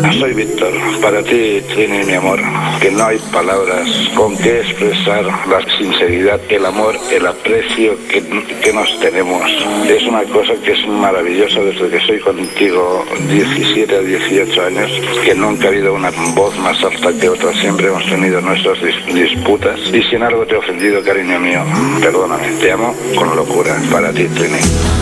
Soy Víctor. Para ti, Trini, mi amor, que no hay palabras con que expresar la sinceridad, el amor, el aprecio que nos tenemos. Es una cosa que es maravillosa desde que soy contigo 17 a 18 años, que nunca ha habido una voz más alta que otra. Siempre hemos tenido nuestras disputas. Y si en algo te he ofendido, cariño mío, perdóname. Te amo con locura. Para ti, Trini.